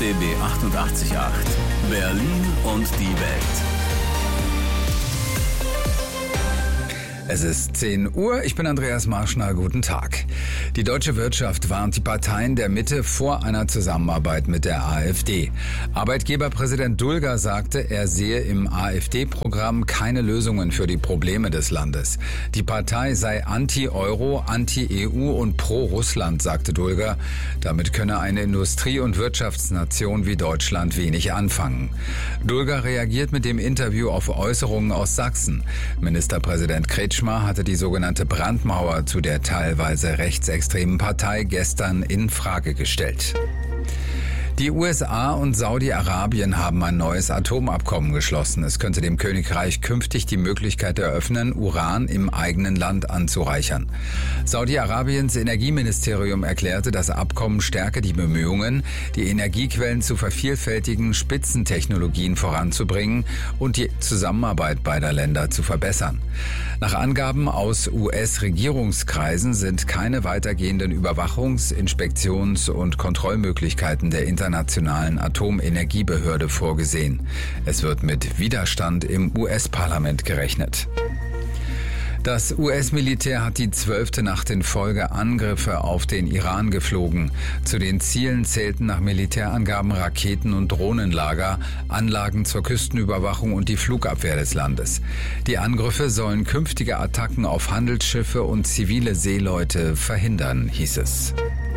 RBB 88.8 Berlin und die Welt. Es ist 10 Uhr, ich bin Andreas Marschner, guten Tag. Die deutsche Wirtschaft warnt die Parteien der Mitte vor einer Zusammenarbeit mit der AfD. Arbeitgeberpräsident Dulger sagte, er sehe im AfD-Programm keine Lösungen für die Probleme des Landes. Die Partei sei anti-Euro, anti-EU und pro-Russland, sagte Dulger. Damit könne eine Industrie- und Wirtschaftsnation wie Deutschland wenig anfangen. Dulger reagiert mit dem Interview auf Äußerungen aus Sachsen. Ministerpräsident Kretschmer hatte die sogenannte Brandmauer zu der teilweise rechtsextremen Partei gestern in Frage gestellt. Die USA und Saudi-Arabien haben ein neues Atomabkommen geschlossen. Es könnte dem Königreich künftig die Möglichkeit eröffnen, Uran im eigenen Land anzureichern. Saudi-Arabiens Energieministerium erklärte, das Abkommen stärke die Bemühungen, die Energiequellen zu vervielfältigen, Spitzentechnologien voranzubringen und die Zusammenarbeit beider Länder zu verbessern. Nach Angaben aus US-Regierungskreisen sind keine weitergehenden Überwachungs-, Inspektions- und Kontrollmöglichkeiten der Internationalen Atomenergiebehörde vorgesehen. Es wird mit Widerstand im US-Parlament gerechnet. Das US-Militär hat die 12. Nacht in Folge Angriffe auf den Iran geflogen. Zu den Zielen zählten nach Militärangaben Raketen- und Drohnenlager, Anlagen zur Küstenüberwachung und die Flugabwehr des Landes. Die Angriffe sollen künftige Attacken auf Handelsschiffe und zivile Seeleute verhindern, hieß es.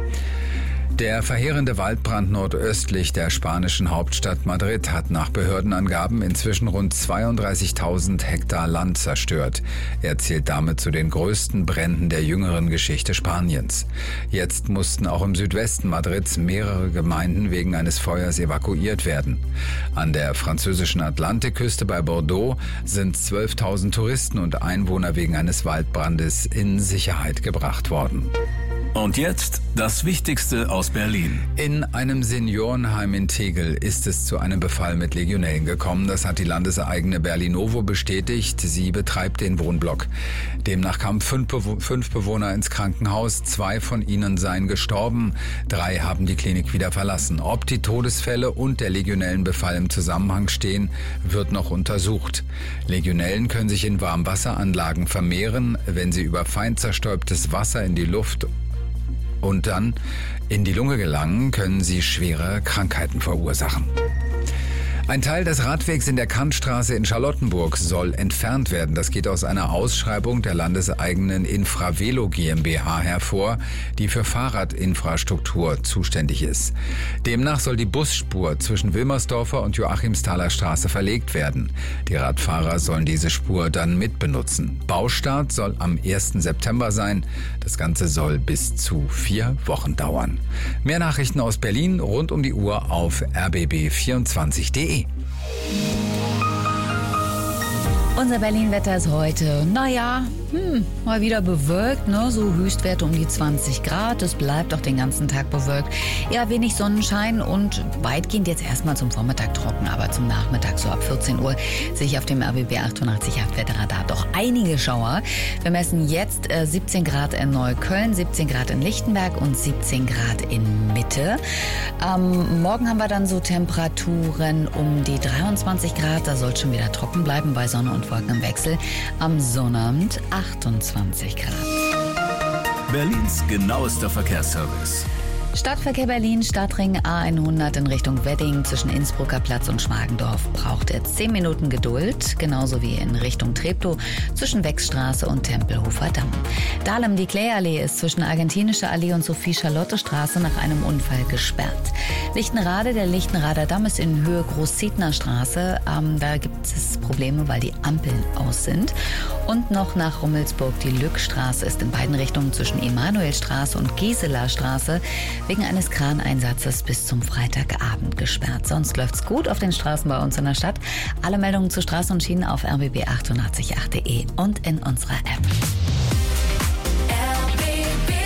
Der verheerende Waldbrand nordöstlich der spanischen Hauptstadt Madrid hat nach Behördenangaben inzwischen rund 32.000 Hektar Land zerstört. Er zählt damit zu den größten Bränden der jüngeren Geschichte Spaniens. Jetzt mussten auch im Südwesten Madrids mehrere Gemeinden wegen eines Feuers evakuiert werden. An der französischen Atlantikküste bei Bordeaux sind 12.000 Touristen und Einwohner wegen eines Waldbrandes in Sicherheit gebracht worden. Und jetzt das Wichtigste aus Berlin. In einem Seniorenheim in Tegel ist es zu einem Befall mit Legionellen gekommen. Das hat die landeseigene Berlinovo bestätigt. Sie betreibt den Wohnblock. Demnach kamen 5 Bewohner ins Krankenhaus. 2 von ihnen seien gestorben. 3 haben die Klinik wieder verlassen. Ob die Todesfälle und der Legionellenbefall im Zusammenhang stehen, wird noch untersucht. Legionellen können sich in Warmwasseranlagen vermehren, wenn sie über fein zerstäubtes Wasser in die Luft und dann in die Lunge gelangen, können sie schwere Krankheiten verursachen. Ein Teil des Radwegs in der Kantstraße in Charlottenburg soll entfernt werden. Das geht aus einer Ausschreibung der landeseigenen Infravelo GmbH hervor, die für Fahrradinfrastruktur zuständig ist. Demnach soll die Busspur zwischen Wilmersdorfer und Joachimsthaler Straße verlegt werden. Die Radfahrer sollen diese Spur dann mitbenutzen. Baustart soll am 1. September sein. Das Ganze soll bis zu 4 Wochen dauern. Mehr Nachrichten aus Berlin rund um die Uhr auf rbb24.de. Unser Berlin-Wetter ist heute, mal wieder bewölkt, ne? So Höchstwerte um die 20 Grad. Es bleibt auch den ganzen Tag bewölkt. Ja, wenig Sonnenschein und weitgehend jetzt erstmal zum Vormittag trocken, aber zum Nachmittag so ab 14 Uhr sehe ich auf dem RBB 88.8 Wetterradar doch einige Schauer. Wir messen jetzt 17 Grad in Neukölln, 17 Grad in Lichtenberg und 17 Grad in Mitte. Morgen haben wir dann so Temperaturen um die 23 Grad. Da soll es schon wieder trocken bleiben bei Sonne und Wolken im Wechsel. Am Sonnabend 28 Grad. Berlins genauester Verkehrsservice. Stadtverkehr Berlin, Stadtring A100 in Richtung Wedding zwischen Innsbrucker Platz und Schmargendorf braucht jetzt 10 Minuten Geduld, genauso wie in Richtung Treptow zwischen Wechsstraße und Tempelhofer Damm. Dahlem die Kläallee ist zwischen Argentinischer Allee und Sophie-Charlotte-Straße nach einem Unfall gesperrt. Lichtenrade, der Lichtenrader Damm ist in Höhe Groß-Zietner Straße. Da gibt es Probleme, weil die Ampeln aus sind. Und noch nach Rummelsburg, die Lückstraße ist in beiden Richtungen zwischen Emanuelstraße und Gieseler Straße wegen eines Kraneinsatzes bis zum Freitagabend gesperrt. Sonst läuft's gut auf den Straßen bei uns in der Stadt. Alle Meldungen zu Straßen und Schienen auf rbb888.de und in unserer App. RBB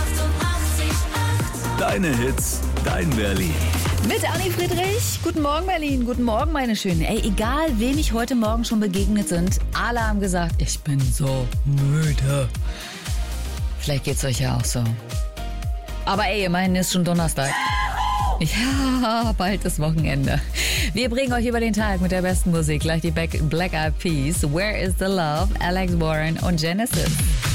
88.8. Deine Hits, dein Berlin. Mit Anni Friedrich. Guten Morgen, Berlin. Guten Morgen, meine Schönen. Ey, egal, wen ich heute Morgen schon begegnet sind, alle haben gesagt, ich bin so müde. Vielleicht geht's euch ja auch so. Aber ey, immerhin ist schon Donnerstag. Ja, bald ist Wochenende. Wir bringen euch über den Tag mit der besten Musik. Gleich die Black Eyed Peas, Where is the Love, Alex Warren und Genesis.